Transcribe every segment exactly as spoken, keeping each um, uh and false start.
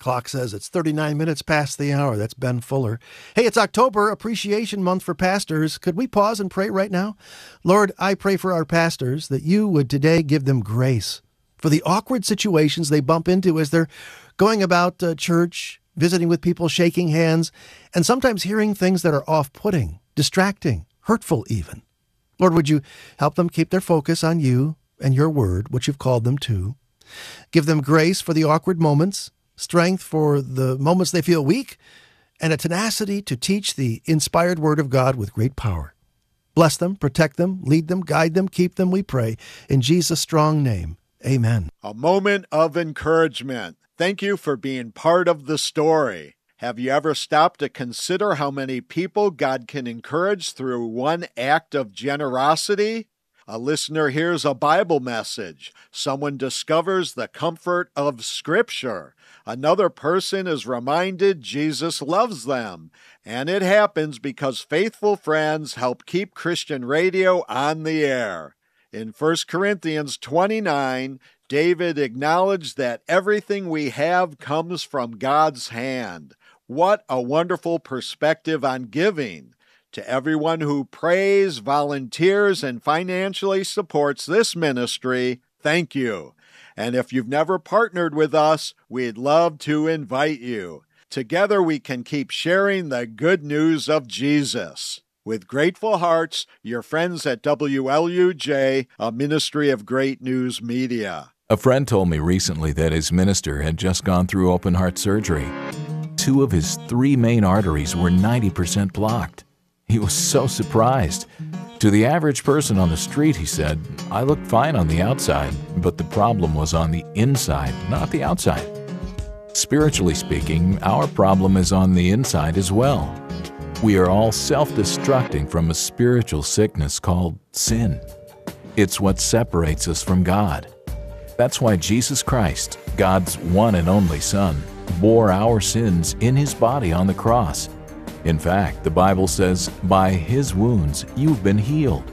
clock says it's thirty-nine minutes past the hour. That's Ben Fuller. Hey, it's October, Appreciation Month for pastors. Could we pause and pray right now? Lord, I pray for our pastors that you would today give them grace for the awkward situations they bump into as they're going about uh, church, visiting with people, shaking hands, and sometimes hearing things that are off-putting, distracting, hurtful even. Lord, would you help them keep their focus on you and your word, which you've called them to? Give them grace for the awkward moments, strength for the moments they feel weak, and a tenacity to teach the inspired word of God with great power. Bless them, protect them, lead them, guide them, keep them, we pray. In Jesus' strong name, amen. A moment of encouragement. Thank you for being part of the story. Have you ever stopped to consider how many people God can encourage through one act of generosity? A listener hears a Bible message. Someone discovers the comfort of Scripture. Another person is reminded Jesus loves them. And it happens because faithful friends help keep Christian radio on the air. In First Corinthians twenty-nine, David acknowledged that everything we have comes from God's hand. What a wonderful perspective on giving. To everyone who prays, volunteers, and financially supports this ministry, thank you. And if you've never partnered with us, we'd love to invite you. Together we can keep sharing the good news of Jesus. With grateful hearts, your friends at W L U J, a ministry of Great News Media. A friend told me recently that his minister had just gone through open heart surgery. Two of his three main arteries were ninety percent blocked. He was so surprised. To the average person on the street, he said, I looked fine on the outside, but the problem was on the inside, not the outside. Spiritually speaking, our problem is on the inside as well. We are all self-destructing from a spiritual sickness called sin. It's what separates us from God. That's why Jesus Christ, God's one and only Son, bore our sins in His body on the cross. In fact, the Bible says, by His wounds you've been healed.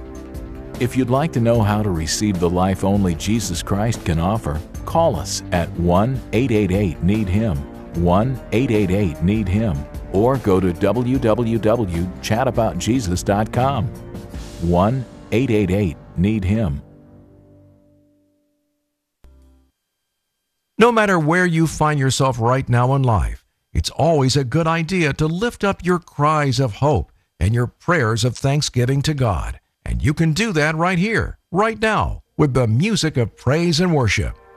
If you'd like to know how to receive the life only Jesus Christ can offer, call us at one eight eight eight need him, one eight eight eight need him, or go to w w w dot chat about jesus dot com. one eight eight eight need him. No matter where you find yourself right now in life, it's always a good idea to lift up your cries of hope and your prayers of thanksgiving to God. And you can do that right here, right now, with the music of praise and worship.